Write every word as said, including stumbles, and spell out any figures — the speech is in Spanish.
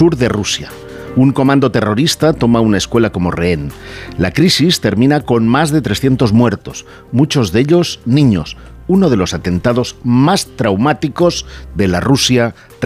sur de Rusia. Un comando terrorista toma una escuela como rehén. La crisis termina con más de trescientos muertos, muchos de ellos niños, uno de los atentados más traumáticos de la Rusia